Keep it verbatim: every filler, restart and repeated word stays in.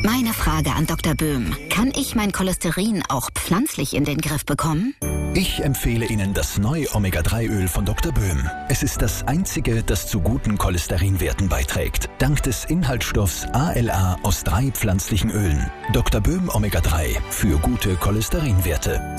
Meine Frage an Doktor Böhm. Kann ich mein Cholesterin auch pflanzlich in den Griff bekommen? Ich empfehle Ihnen das neue Omega drei Öl von Doktor Böhm. Es ist das einzige, das zu guten Cholesterinwerten beiträgt. Dank des Inhaltsstoffs A L A aus drei pflanzlichen Ölen. Doktor Böhm Omega drei für gute Cholesterinwerte.